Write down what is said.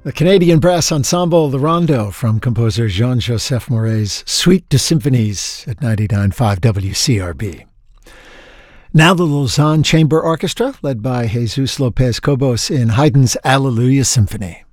The Canadian Brass Ensemble, the Rondo, from composer Jean-Joseph Mouret's Suite de Symphonies at 99.5 WCRB. Now the Lausanne Chamber Orchestra, led by Jesus Lopez Cobos in Haydn's Alleluia Symphony.